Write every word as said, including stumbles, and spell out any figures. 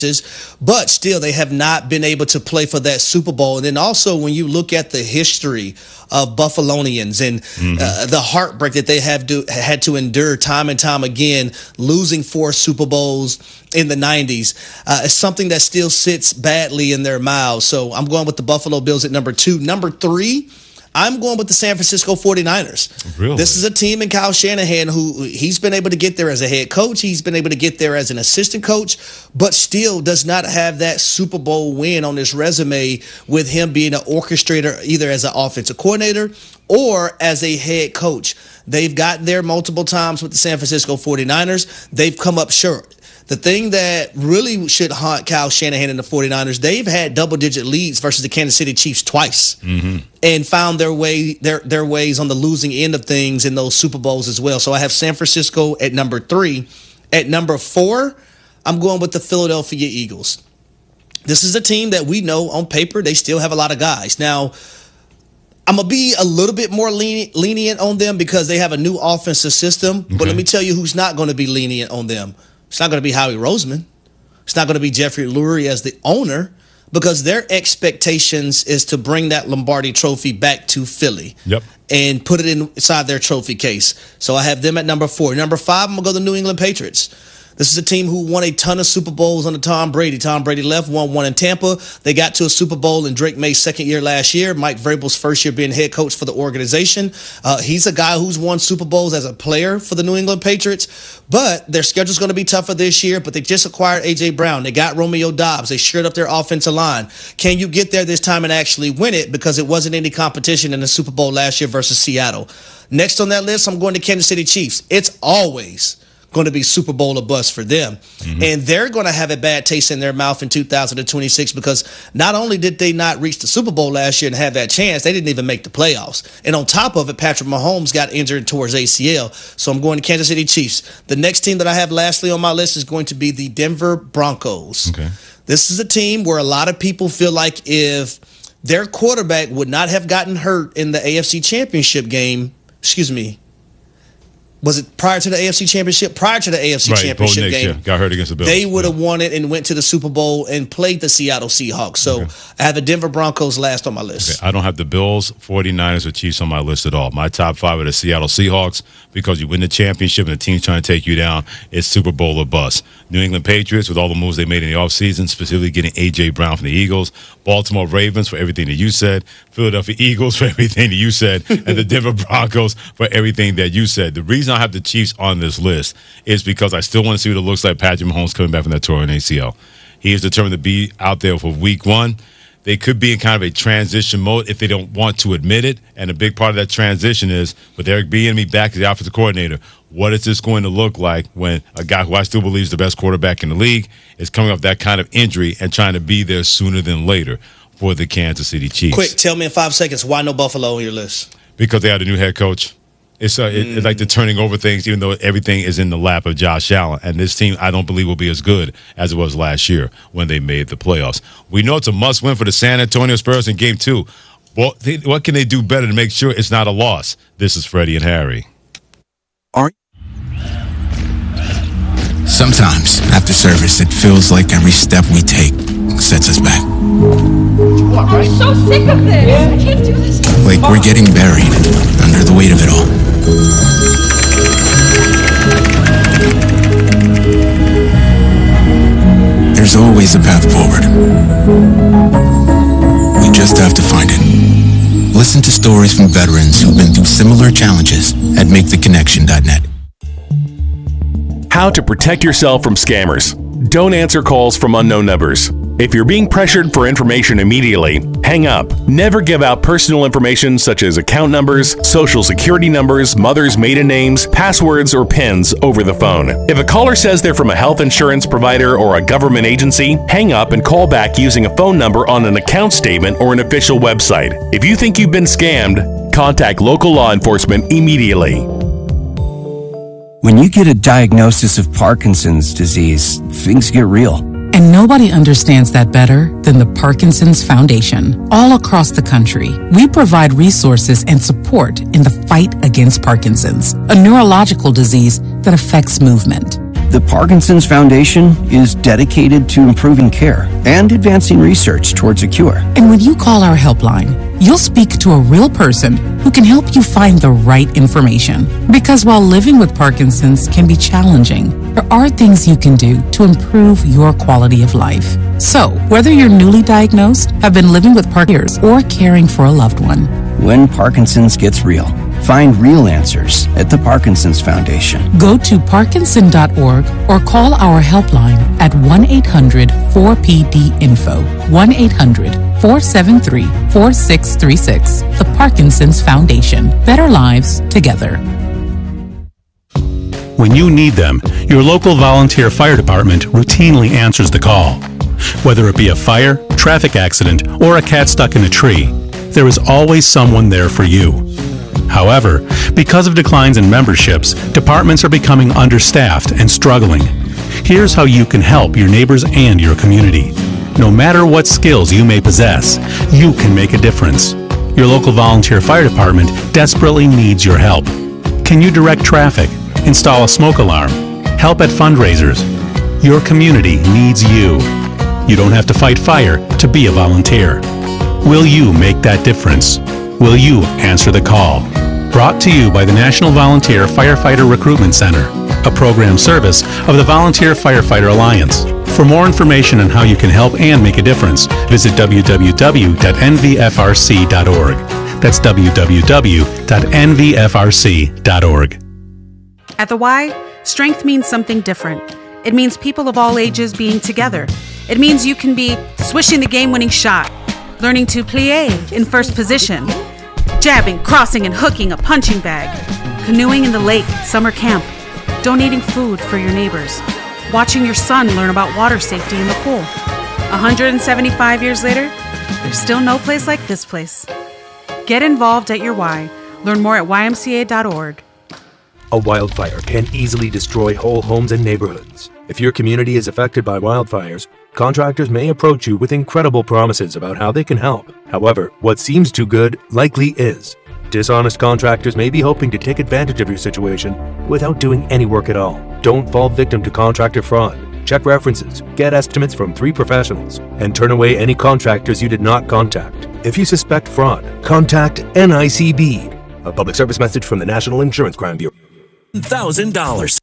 but still they have not been able to play for that Super Bowl. And then also when you look at the history of Buffalonians and mm-hmm. uh, the heartbreak that they have do, had to endure time and time again, losing four Super Bowls in the nineties, uh, is something that still sits badly in their mouths. So I'm going with the Buffalo Bills at number two. Number three, I'm going with the San Francisco forty-niners. Really? This is a team in Kyle Shanahan who he's been able to get there as a head coach. He's been able to get there as an assistant coach, but still does not have that Super Bowl win on his resume with him being an orchestrator either as an offensive coordinator or as a head coach. They've gotten there multiple times with the San Francisco forty-niners. They've come up short. The thing that really should haunt Kyle Shanahan and the forty-niners, they've had double-digit leads versus the Kansas City Chiefs twice mm-hmm. and found their way their their ways on the losing end of things in those Super Bowls as well. So I have San Francisco at number three. At number four, I'm going with the Philadelphia Eagles. This is a team that we know on paper they still have a lot of guys. Now, I'm going to be a little bit more lenient, lenient on them because they have a new offensive system. Okay. But let me tell you who's not going to be lenient on them. It's not going to be Howie Roseman. It's not going to be Jeffrey Lurie as the owner because their expectations is to bring that Lombardi trophy back to Philly yep. and put it inside their trophy case. So I have them at number four. Number five, I'm going to go to the New England Patriots. This is a team who won a ton of Super Bowls under Tom Brady. Tom Brady left, won one in Tampa. They got to a Super Bowl in Drake May's second year last year. Mike Vrabel's first year being head coach for the organization. Uh, he's a guy who's won Super Bowls as a player for the New England Patriots. But their schedule's going to be tougher this year. But they just acquired A J Brown. They got Romeo Doubs. They shored up their offensive line. Can you get there this time and actually win it? Because it wasn't any competition in the Super Bowl last year versus Seattle. Next on that list, I'm going to Kansas City Chiefs. It's always going to be Super Bowl or bust for them. Mm-hmm. And they're going to have a bad taste in their mouth in two thousand twenty-six because not only did they not reach the Super Bowl last year and have that chance, they didn't even make the playoffs. And on top of it, Patrick Mahomes got injured towards A C L. So I'm going to Kansas City Chiefs. The next team that I have lastly on my list is going to be the Denver Broncos. Okay. This is a team where a lot of people feel like if their quarterback would not have gotten hurt in the A F C Championship game, excuse me, was it prior to the A F C Championship? Prior to the A F C right, Championship Nix, game, yeah. Got hurt against the Bills. They would have yeah. won it and went to the Super Bowl and played the Seattle Seahawks. So okay. I have the Denver Broncos last on my list. Okay. I don't have the Bills, forty-niners, or Chiefs on my list at all. My top five are the Seattle Seahawks because you win the championship and the team's trying to take you down. It's Super Bowl or bust. New England Patriots with all the moves they made in the offseason, specifically getting A J Brown from the Eagles. Baltimore Ravens for everything that you said. Philadelphia Eagles for everything that you said. And the Denver Broncos for everything that you said. The reason I have the Chiefs on this list is because I still want to see what it looks like Patrick Mahomes coming back from that torn A C L. He is determined to be out there for week one. They could be in kind of a transition mode if they don't want to admit it. And a big part of that transition is with Eric Bieniemy back as the offensive coordinator, what is this going to look like when a guy who I still believe is the best quarterback in the league is coming off that kind of injury and trying to be there sooner than later for the Kansas City Chiefs? Quick, tell me in five seconds, why no Buffalo on your list? Because they had a new head coach. It's, uh, it, mm. it's like they're turning over things, even though everything is in the lap of Josh Allen. And this team, I don't believe, will be as good as it was last year when they made the playoffs. We know it's a must-win for the San Antonio Spurs in Game two. Well, they, what can they do better to make sure it's not a loss? This is Freddie and Harry. Are Sometimes, after service, it feels like every step we take sets us back. I'm so sick of this. Yeah. I can't do this. Like we're getting buried under the weight of it all. There's always a path forward. We just have to find it. Listen to stories from veterans who've been through similar challenges at make the connection dot net. How to protect yourself from scammers. Don't answer calls from unknown numbers. If you're being pressured for information immediately, hang up. Never give out personal information such as account numbers, social security numbers, mother's maiden names, passwords, or PINs over the phone. If a caller says they're from a health insurance provider or a government agency, hang up and call back using a phone number on an account statement or an official website. If you think you've been scammed, contact local law enforcement immediately. When you get a diagnosis of Parkinson's disease, things get real. And nobody understands that better than the Parkinson's Foundation. All across the country, we provide resources and support in the fight against Parkinson's, a neurological disease that affects movement. The Parkinson's Foundation is dedicated to improving care and advancing research towards a cure. And when you call our helpline, you'll speak to a real person who can help you find the right information. Because while living with Parkinson's can be challenging, there are things you can do to improve your quality of life. So, whether you're newly diagnosed, have been living with Parkinson's, or caring for a loved one, when Parkinson's gets real, find real answers at the Parkinson's Foundation. Go to parkinson dot org or call our helpline at one eight hundred four P D info, one eight hundred four seven three four six three six. The Parkinson's Foundation. Better lives together. When you need them, your local volunteer fire department routinely answers the call. Whether it be a fire, traffic accident, or a cat stuck in a tree, there is always someone there for you. However, because of declines in memberships, departments are becoming understaffed and struggling. Here's how you can help your neighbors and your community. No matter what skills you may possess, you can make a difference. Your local volunteer fire department desperately needs your help. Can you direct traffic, install a smoke alarm, help at fundraisers? Your community needs you. You don't have to fight fire to be a volunteer. Will you make that difference? Will you answer the call? Brought to you by the National Volunteer Firefighter Recruitment Center, a program service of the Volunteer Firefighter Alliance. For more information on how you can help and make a difference, visit w w w dot n v f r c dot org. That's w w w dot n v f r c dot org. At the Y, strength means something different. It means people of all ages being together. It means you can be swishing the game-winning shot, learning to plie in first position, jabbing, crossing, and hooking a punching bag, canoeing in the lake at summer camp, donating food for your neighbors, watching your son learn about water safety in the pool. one hundred seventy-five years later, there's still no place like this place. Get involved at your Y. Learn more at y m c a dot org. A wildfire can easily destroy whole homes and neighborhoods. If your community is affected by wildfires, contractors may approach you with incredible promises about how they can help. However, what seems too good likely is. Dishonest contractors may be hoping to take advantage of your situation without doing any work at all. Don't fall victim to contractor fraud. Check references, get estimates from three professionals, and turn away any contractors you did not contact. If you suspect fraud, contact N I C B. A public service message from the National Insurance Crime Bureau. one thousand dollars.